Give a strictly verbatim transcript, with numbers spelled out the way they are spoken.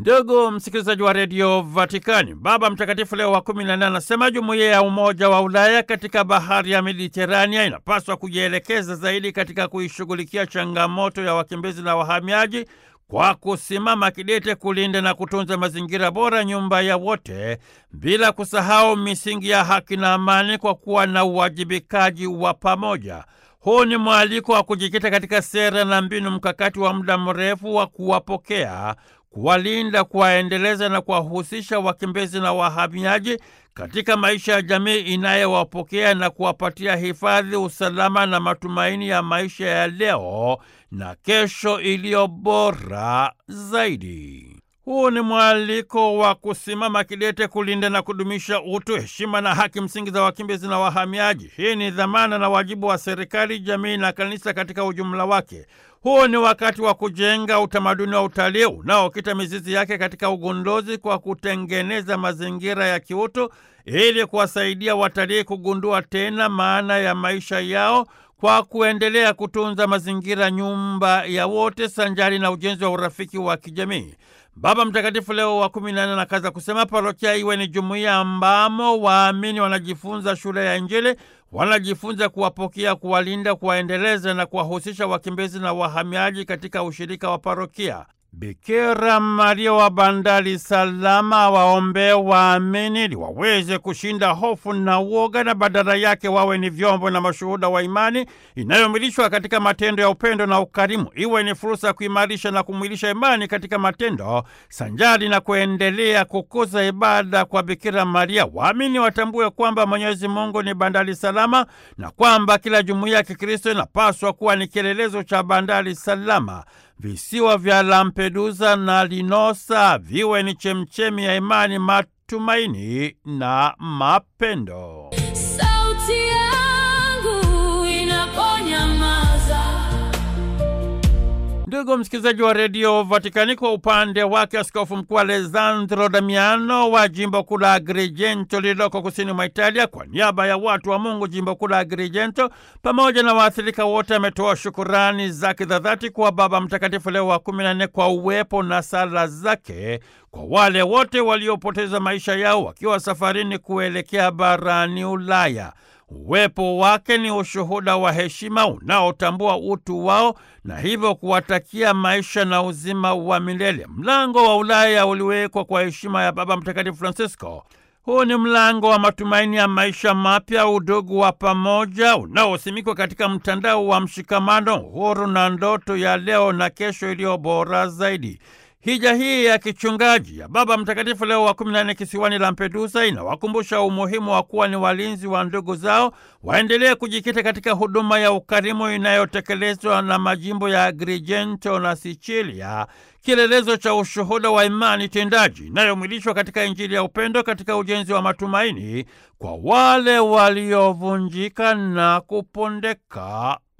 Ndugu msikilizaji wa redio Vatikani, Baba Mtakatifu Leo wa kumi na nane anasema jumuiya ya Umoja wa Ulaya katika bahari ya Mediterania inapaswa kujielekeza zaidi katika kuishughulikia changamoto ya wakimbizi na wahamiaji kwa kusimama kidete kulinda na kutunza mazingira bora, nyumba ya wote, bila kusahau misingi ya haki na amani, kwa kuwa na uwajibikaji wa pamoja. Huu ni mwaliko wa kujikita katika sera na mbinu mkakati wa muda mrefu wa kuwapokea, kuwalinda, kuwaendeleza na kuwahusisha wakimbizi na wahamiaji katika maisha ya jamii inayowapokea na kuwapatia hifadhi, usalama na matumaini ya maisha ya leo na kesho iliyo bora zaidi. Huu ni mwaliko wa kusimama kidete kulinda na kudumisha utu, heshima na haki msingi za wakimbizi na wahamiaji. Hii ni dhamana na wajibu wa serikali, jamii na kanisa katika ujumla wake. Huu ni wakati wa kujenga utamaduni wa utalii unaokita mizizi yake katika ugunduzi, kwa kutengeneza mazingira ya kiutu ili kuwasaidia watalii kugundua tena maana ya maisha yao, kwa kuendelea kutunza mazingira, nyumba ya wote, sanjari na ujenzi wa urafiki wa kijamii. Baba Mtakatifu Leo wa kumi na nane anakaza kusema parokia iwe ni jumuiya ambamo waamini wanajifunza shule ya Injili, wanajifunza kuwapokea, kuwalinda, kuwaendeleza na kuwahusisha wakimbizi na wahamiaji katika ushirika wa parokia. Bikira Maria wa bandari salama waombee waamini ili waweze kushinda hofu na uoga, na badala yake wawe ni vyombo na mashuhuda wa imani inayomilishwa katika matendo ya upendo na ukarimu. Iwe ni fursa ya kuimarisha na kumwilisha imani katika matendo, sanjari na kuendelea kukuza ibada kwa Bikira Maria. Waamini watambue kwamba Mwenyezi Mungu ni bandari salama, na kwamba kila jumuiya ya Kikristo inapaswa kuwa ni kielelezo cha bandari salama. Visiwa vya Lampedusa na Linosa viwe ni chemchemi ya imani, matumaini na mapendo. Sauti yangu inaponyamaza. Ndugu msikilizaji wa redio Vatikani, kwa upande wake Askofu Mkuu Alessandro Damiano wa jimbo kuu la Agrigento lililoko kusini mwa Italia, kwa niaba ya watu wa Mungu jimbo kuu la Agrigento pamoja na waathirika wote, ametoa shukurani zake za dhati kwa Baba Mtakatifu Leo wa kumi na nne kwa uwepo na sala zake kwa wale wote waliopoteza maisha yao wakiwa safarini kuelekea barani Ulaya. Uwepo wake ni ushuhuda wa heshima unaotambua utu wao na hivyo kuwatakia maisha na uzima wa milele. Mlango wa Ulaya uliwekwa kwa heshima ya Baba Mtakatifu Francisco. Huu ni mlango wa matumaini ya maisha mapya, udugu wa pamoja unaosimikwa katika mtandao wa mshikamano, uhuru na ndoto ya leo na kesho iliyo bora zaidi. Hija hii ya kichungaji ya Baba Mtakatifu Leo wa kumi na nane kisiwani Lampedusa inawakumbusha umuhimu wa kuwa ni walinzi wa ndugu zao, waendelee kujikita katika huduma ya ukarimu inayotekelezwa na majimbo ya Agrigento na Sicilia, kielelezo cha ushuhuda wa imani tendaji inayomwilishwa katika Injili ya upendo, katika ujenzi wa matumaini kwa wale waliovunjika na kupondeka